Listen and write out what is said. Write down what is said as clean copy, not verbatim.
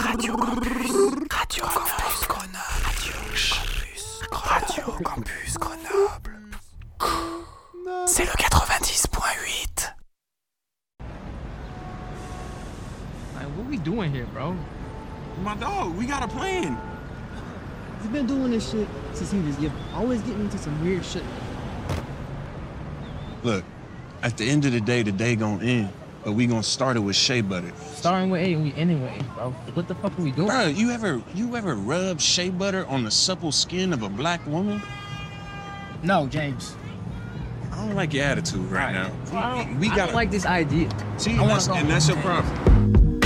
Radio Campus Grenoble. C'est le 90.8. Like, what we doing here, bro? My dog, we got a plan. He's been doing this shit since he was young. Always getting into some weird shit. Look, at the end of the day gonna end, but we gonna start it with shea butter. Starting with A and we anyway, bro. What the fuck are we doing? Bro, you ever rub shea butter on the supple skin of a black woman? No, James. I don't like your attitude right now. I don't like this idea. See, that's your problem.